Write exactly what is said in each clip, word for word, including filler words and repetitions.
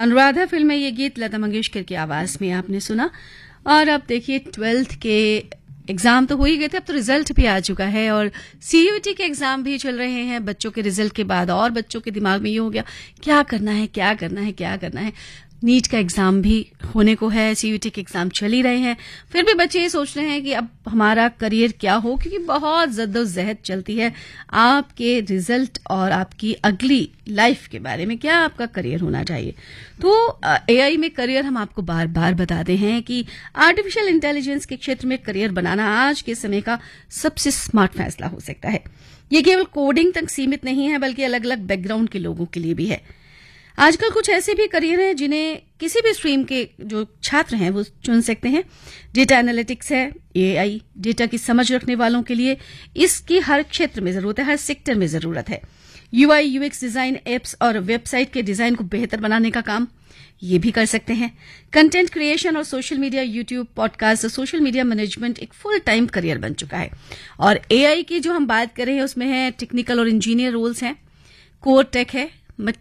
Anuradha film में ये गीत लता मंगेशकर की आवाज में आपने सुना। और अब देखिए ट्वेल्थ के एग्जाम तो हो ही गए थे, अब तो रिजल्ट भी आ चुका है और सीयूईटी के एग्जाम भी चल रहे हैं बच्चों के रिजल्ट के बाद। और बच्चों के दिमाग में ये हो गया क्या करना है क्या करना है क्या करना है। नीट का एग्जाम भी होने को है, सीयूईटी के एग्जाम चल ही रहे हैं, फिर भी बच्चे ये सोच रहे हैं कि अब हमारा करियर क्या हो, क्योंकि बहुत जद्दोजहद चलती है आपके रिजल्ट और आपकी अगली लाइफ के बारे में, क्या आपका करियर होना चाहिए। तो एआई में करियर हम आपको बार बार बताते हैं कि आर्टिफिशियल इंटेलिजेंस के क्षेत्र में करियर बनाना आज के समय का सबसे स्मार्ट फैसला हो सकता है। ये केवल कोडिंग तक सीमित नहीं है, बल्कि अलग अलग बैकग्राउंड के लोगों के लिए भी है। आजकल कुछ ऐसे भी करियर हैं जिन्हें किसी भी स्ट्रीम के जो छात्र हैं वो चुन सकते हैं। डेटा एनालिटिक्स है, एआई डेटा की समझ रखने वालों के लिए इसकी हर क्षेत्र में जरूरत है, हर सेक्टर में जरूरत है। यूआई यूएक्स डिजाइन, एप्स और वेबसाइट के डिजाइन को बेहतर बनाने का काम ये भी कर सकते हैं। कंटेंट क्रिएशन और social media, YouTube, podcast, social media management एक फुल टाइम करियर बन चुका है। और एआई की जो हम बात कर रहे हैं उसमें है टेक्निकल और इंजीनियर रोल्स हैं, कोर टेक है,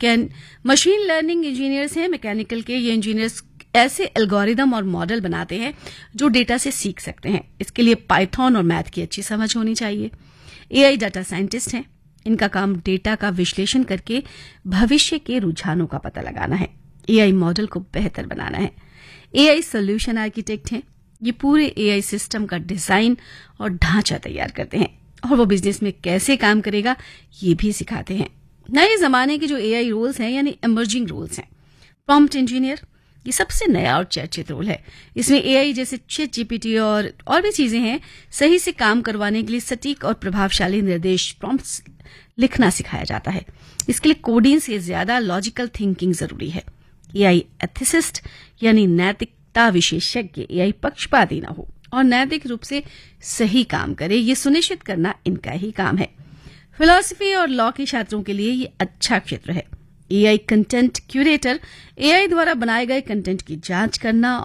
मशीन लर्निंग इंजीनियर्स हैं, मैकेनिकल के ये इंजीनियर्स ऐसे एल्गोरिदम और मॉडल बनाते हैं जो डेटा से सीख सकते हैं। इसके लिए पाइथन और मैथ की अच्छी समझ होनी चाहिए। एआई डाटा साइंटिस्ट हैं, इनका काम डेटा का विश्लेषण करके भविष्य के रुझानों का पता लगाना है, एआई मॉडल को बेहतर बनाना है। एआई सोल्यूशन आर्किटेक्ट हैं, ये पूरे एआई सिस्टम का डिजाइन और ढांचा तैयार करते हैं और वो बिजनेस में कैसे काम करेगा ये भी सिखाते हैं। नए जमाने के जो एआई रोल्स हैं यानी इमर्जिंग रोल्स हैं, प्रॉम्प्ट इंजीनियर ये सबसे नया और चर्चित रोल है। इसमें एआई जैसे चैट जीपीटी और और भी चीजें हैं, सही से काम करवाने के लिए सटीक और प्रभावशाली निर्देश प्रॉम्प्ट्स लिखना सिखाया जाता है। इसके लिए कोडिंग से ज्यादा लॉजिकल थिंकिंग जरूरी है। एआई एथिसिस्ट यानी नैतिकता विशेषज्ञ एआई पक्षपाती ना हो और नैतिक रूप से सही काम करे, ये सुनिश्चित करना इनका ही काम है। फिलॉसफी और लॉ के छात्रों के लिए ये अच्छा क्षेत्र है। एआई कंटेंट क्यूरेटर एआई द्वारा बनाए गए कंटेंट की जांच करना